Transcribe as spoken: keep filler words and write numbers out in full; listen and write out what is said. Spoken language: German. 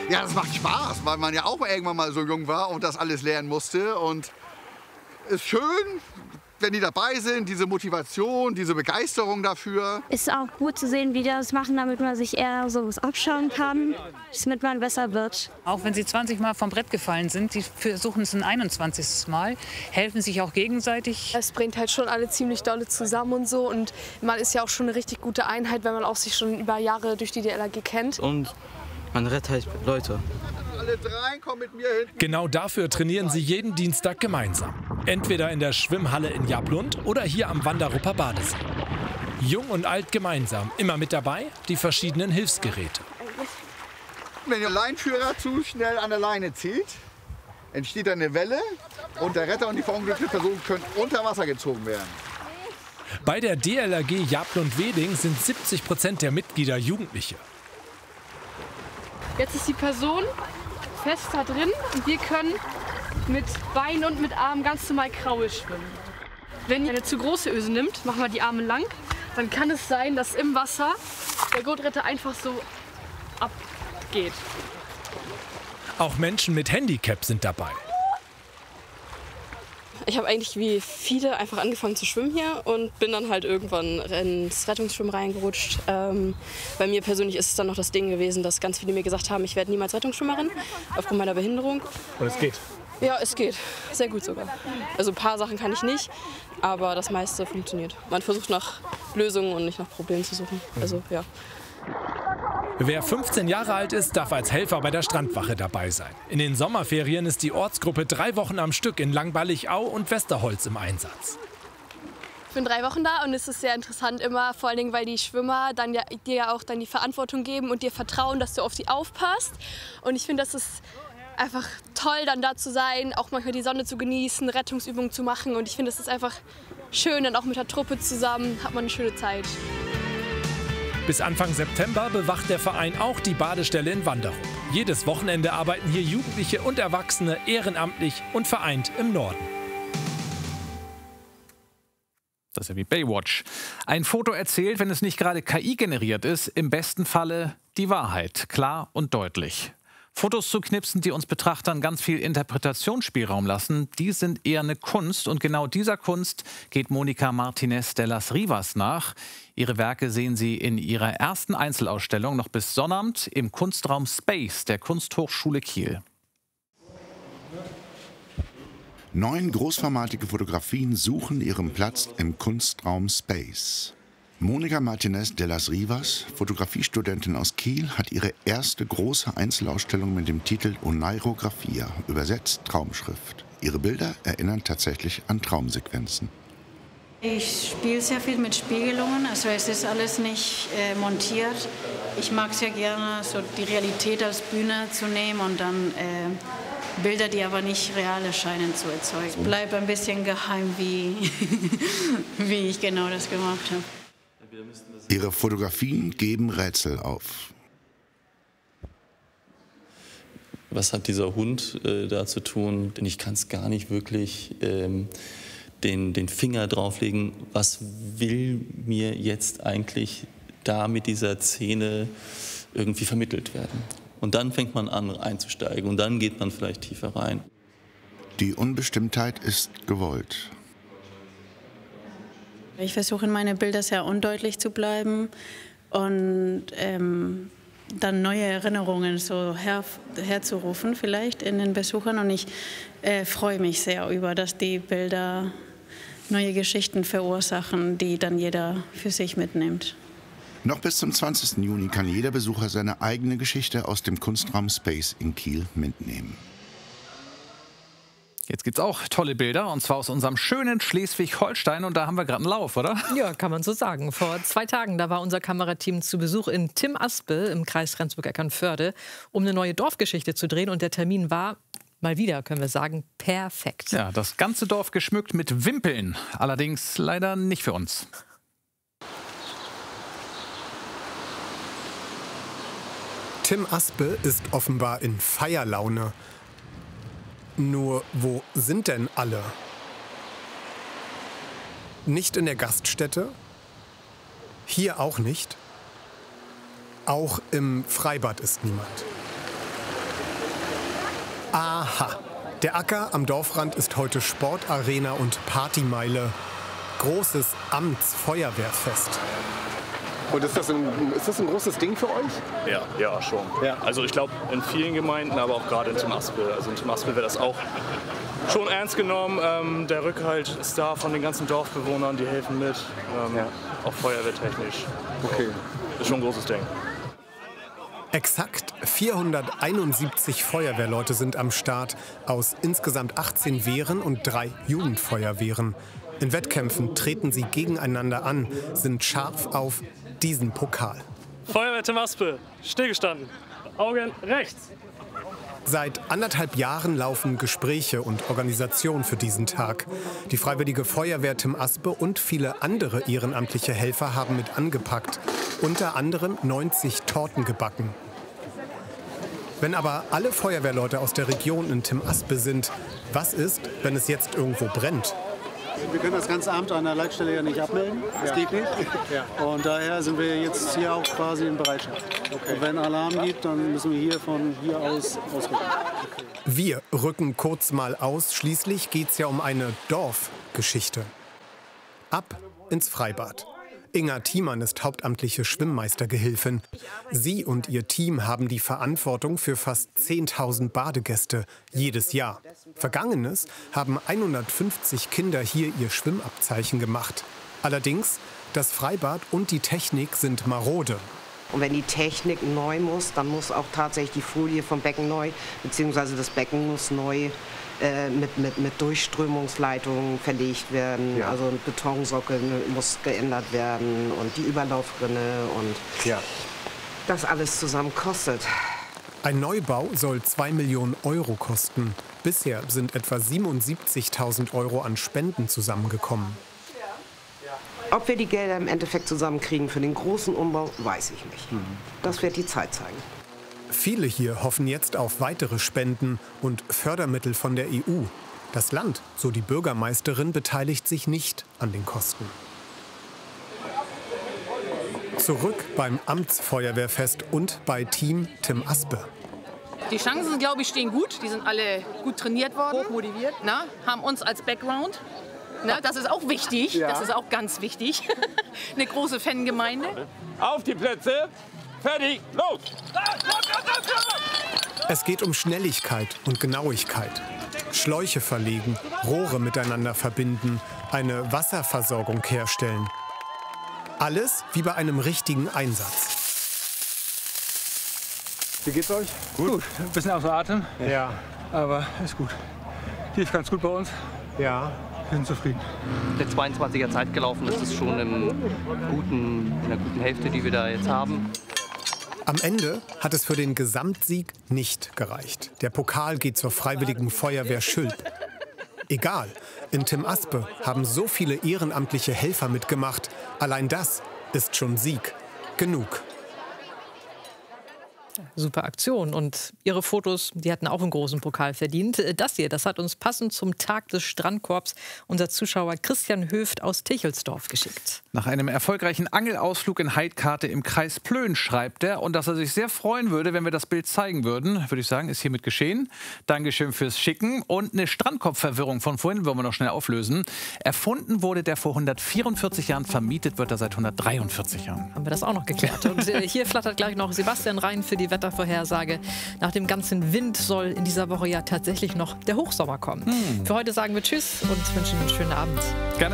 Ja, das macht Spaß, weil man ja auch irgendwann mal so jung war und das alles lernen musste. Und ist schön, wenn die dabei sind, diese Motivation, diese Begeisterung dafür. Ist auch gut zu sehen, wie die das machen, damit man sich eher so was abschauen kann, damit man besser wird. Auch wenn sie zwanzig Mal vom Brett gefallen sind, die versuchen es ein einundzwanzigstes Mal, helfen sich auch gegenseitig. Es bringt halt schon alle ziemlich dolle zusammen und so. Und man ist ja auch schon eine richtig gute Einheit, wenn man auch sich schon über Jahre durch die D L R G kennt. Und man rettet halt Leute. Alle drei kommen mit mir hin. Genau dafür trainieren sie jeden Dienstag gemeinsam. Entweder in der Schwimmhalle in Jablund oder hier am Wanderrupper Badesee. Jung und alt gemeinsam, immer mit dabei die verschiedenen Hilfsgeräte. Wenn der Leinführer zu schnell an der Leine zieht, entsteht eine Welle und der Retter und die verunglückte Person können unter Wasser gezogen werden. Bei der D L R G Jablund-Weding sind siebzig Prozent der Mitglieder Jugendliche. Jetzt ist die Person fest da drin und wir können mit Beinen und mit Armen ganz normal Kraul schwimmen. Wenn ihr eine zu große Öse nimmt, machen wir die Arme lang, dann kann es sein, dass im Wasser der Gurtretter einfach so abgeht. Auch Menschen mit Handicap sind dabei. Ich habe eigentlich wie viele einfach angefangen zu schwimmen hier und bin dann halt irgendwann ins Rettungsschwimmen reingerutscht. Ähm, bei mir persönlich ist es dann noch das Ding gewesen, dass ganz viele mir gesagt haben, ich werde niemals Rettungsschwimmerin aufgrund meiner Behinderung. Und es geht? Ja, es geht. Sehr gut sogar. Also ein paar Sachen kann ich nicht, aber das meiste funktioniert. Man versucht nach Lösungen und nicht nach Problemen zu suchen. Also ja. Wer fünfzehn Jahre alt ist, darf als Helfer bei der Strandwache dabei sein. In den Sommerferien ist die Ortsgruppe drei Wochen am Stück in Langballigau und Westerholz im Einsatz. Ich bin drei Wochen da und es ist sehr interessant immer, vor allen Dingen, weil die Schwimmer dann ja, dir ja auch dann die Verantwortung geben und dir vertrauen, dass du auf sie aufpasst. Und ich finde, das ist einfach toll, dann da zu sein, auch manchmal die Sonne zu genießen, Rettungsübungen zu machen. Und ich finde, es ist einfach schön, dann auch mit der Truppe zusammen hat man eine schöne Zeit. Bis Anfang September bewacht der Verein auch die Badestelle in Wanderrup. Jedes Wochenende arbeiten hier Jugendliche und Erwachsene ehrenamtlich und vereint im Norden. Das ist ja wie Baywatch. Ein Foto erzählt, wenn es nicht gerade K I generiert ist, im besten Falle die Wahrheit, klar und deutlich. Fotos zu knipsen, die uns Betrachtern ganz viel Interpretationsspielraum lassen, die sind eher eine Kunst. Und genau dieser Kunst geht Mónica Martínez de las Rivas nach. Ihre Werke sehen Sie in ihrer ersten Einzelausstellung noch bis Sonnabend im Kunstraum Space der Kunsthochschule Kiel. Neun großformatige Fotografien suchen ihren Platz im Kunstraum Space. Mónica Martínez de las Rivas, Fotografiestudentin aus Kiel, hat ihre erste große Einzelausstellung mit dem Titel Oneirografia, übersetzt Traumschrift. Ihre Bilder erinnern tatsächlich an Traumsequenzen. Ich spiele sehr viel mit Spiegelungen, also es ist alles nicht äh, montiert. Ich mag sehr gerne so die Realität als Bühne zu nehmen und dann äh, Bilder, die aber nicht real erscheinen, zu erzeugen. Es bleibt ein bisschen geheim, wie, wie ich genau das gemacht habe. Ihre Fotografien geben Rätsel auf. Was hat dieser Hund äh, da zu tun? Denn ich kann es gar nicht wirklich ähm, den, den Finger drauflegen. Was will mir jetzt eigentlich da mit dieser Szene irgendwie vermittelt werden? Und dann fängt man an einzusteigen und dann geht man vielleicht tiefer rein. Die Unbestimmtheit ist gewollt. Ich versuche in meine Bilder sehr undeutlich zu bleiben und ähm, dann neue Erinnerungen so her, herzurufen vielleicht in den Besuchern. Und ich äh, freue mich sehr über, dass die Bilder neue Geschichten verursachen, die dann jeder für sich mitnimmt. Noch bis zum zwanzigsten Juni kann jeder Besucher seine eigene Geschichte aus dem Kunstraum Space in Kiel mitnehmen. Jetzt gibt es auch tolle Bilder, und zwar aus unserem schönen Schleswig-Holstein. Und da haben wir gerade einen Lauf, oder? Ja, kann man so sagen. Vor zwei Tagen, da war unser Kamerateam zu Besuch in Tim-Aspel im Kreis Rendsburg-Eckernförde, um eine neue Dorfgeschichte zu drehen. Und der Termin war, mal wieder, können wir sagen, perfekt. Ja, das ganze Dorf geschmückt mit Wimpeln. Allerdings leider nicht für uns. Tim-Aspel ist offenbar in Feierlaune. Nur, wo sind denn alle? Nicht in der Gaststätte? Hier auch nicht? Auch im Freibad ist niemand. Aha, der Acker am Dorfrand ist heute Sportarena und Partymeile. Großes Amtsfeuerwehrfest. Und ist das, ein, ist das ein großes Ding für euch? Ja, ja schon. Ja. Also ich glaube in vielen Gemeinden, aber auch gerade in Tim Aspel. Also in Tim Aspel wird das auch schon ernst genommen. Ähm, der Rückhalt ist da von den ganzen Dorfbewohnern, die helfen mit, ähm, ja. auch feuerwehrtechnisch. Okay. Ist schon ein großes Ding. Exakt vierhunderteinundsiebzig Feuerwehrleute sind am Start aus insgesamt achtzehn Wehren und drei Jugendfeuerwehren. In Wettkämpfen treten sie gegeneinander an, sind scharf auf diesen Pokal. Feuerwehr Tim Aspel, stillgestanden, Augen rechts. Seit anderthalb Jahren laufen Gespräche und Organisation für diesen Tag. Die Freiwillige Feuerwehr Tim Aspel und viele andere ehrenamtliche Helfer haben mit angepackt. Unter anderem neunzig Torten gebacken. Wenn aber alle Feuerwehrleute aus der Region in Tim Aspel sind, was ist, wenn es jetzt irgendwo brennt? Wir können das ganze Amt an der Leitstelle ja nicht abmelden. Das ja. geht nicht. Ja. Und daher sind wir jetzt hier auch quasi in Bereitschaft. Okay. Und wenn Alarm gibt, dann müssen wir hier von hier aus ausrücken. Okay. Wir rücken kurz mal aus. Schließlich geht es ja um eine Dorfgeschichte. Ab ins Freibad. Inga Thiemann ist hauptamtliche Schwimmmeistergehilfin. Sie und ihr Team haben die Verantwortung für fast zehntausend Badegäste jedes Jahr. Vergangenes haben hundertfünfzig Kinder hier ihr Schwimmabzeichen gemacht. Allerdings, das Freibad und die Technik sind marode. Und wenn die Technik neu muss, dann muss auch tatsächlich die Folie vom Becken neu, beziehungsweise das Becken muss neu äh, mit, mit, mit Durchströmungsleitungen verlegt werden. Ja. Also ein Betonsockel muss geändert werden und die Überlaufrinne und ja. das alles zusammen kostet. Ein Neubau soll zwei Millionen Euro kosten. Bisher sind etwa siebenundsiebzigtausend Euro an Spenden zusammengekommen. Ob wir die Gelder im Endeffekt zusammenkriegen für den großen Umbau, weiß ich nicht. Das wird die Zeit zeigen. Viele hier hoffen jetzt auf weitere Spenden und Fördermittel von der E U. Das Land, so die Bürgermeisterin, beteiligt sich nicht an den Kosten. Zurück beim Amtsfeuerwehrfest und bei Team Tim Aspel. Die Chancen, glaube ich, stehen gut. Die sind alle gut trainiert worden, hochmotiviert, na, haben uns als Background. Na, das ist auch wichtig, ja. das ist auch ganz wichtig. Eine große Fangemeinde. Auf die Plätze, fertig, los! Es geht um Schnelligkeit und Genauigkeit. Schläuche verlegen, Rohre miteinander verbinden, eine Wasserversorgung herstellen. Alles wie bei einem richtigen Einsatz. Wie geht's euch? Gut. gut. Ein bisschen außer Atem. Ja. Aber ist gut. Lief ganz gut bei uns. Ja. Wir sind zufrieden. Der zweiundzwanziger Zeit gelaufen, das ist schon im guten, in der guten Hälfte, die wir da jetzt haben. Am Ende hat es für den Gesamtsieg nicht gereicht. Der Pokal geht zur Freiwilligen Feuerwehr Schülp. Egal, in Tim Aspel haben so viele ehrenamtliche Helfer mitgemacht. Allein das ist schon Sieg genug. Super Aktion. Und Ihre Fotos, die hatten auch einen großen Pokal verdient. Das hier, das hat uns passend zum Tag des Strandkorbs unser Zuschauer Christian Höft aus Tichelsdorf geschickt. Nach einem erfolgreichen Angelausflug in Heidkarte im Kreis Plön schreibt er, und dass er sich sehr freuen würde, wenn wir das Bild zeigen würden, würde ich sagen, ist hiermit geschehen. Dankeschön fürs Schicken. Und eine Strandkorbverwirrung von vorhin wollen wir noch schnell auflösen. Erfunden wurde der vor hundertvierundvierzig Jahren, vermietet wird er seit hundertdreiundvierzig Jahren. Haben wir das auch noch geklärt. Und äh, hier flattert gleich noch Sebastian rein für die Wettervorhersage. Nach dem ganzen Wind soll in dieser Woche ja tatsächlich noch der Hochsommer kommen. Hm. Für heute sagen wir Tschüss und wünschen einen schönen Abend. Gerne.